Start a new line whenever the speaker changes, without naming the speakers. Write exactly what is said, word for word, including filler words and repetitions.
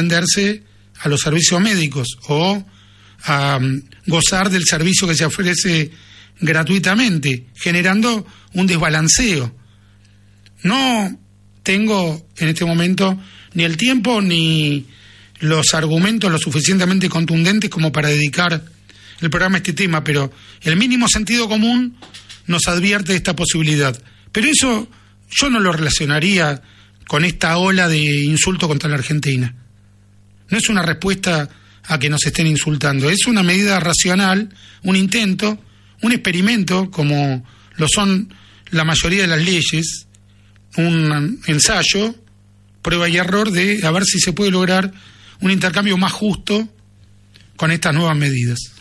atenderse a los servicios médicos o a um, gozar del servicio que se ofrece gratuitamente, generando un desbalanceo. No tengo en este momento ni el tiempo ni los argumentos lo suficientemente contundentes como para dedicar el programa a este tema, pero el mínimo sentido común nos advierte de esta posibilidad. Pero eso yo no lo relacionaría con esta ola de insulto contra la Argentina. No es una respuesta a que nos estén insultando, es una medida racional, un intento, un experimento, como lo son la mayoría de las leyes, un ensayo, prueba y error de a ver si se puede lograr un intercambio más justo con estas nuevas medidas.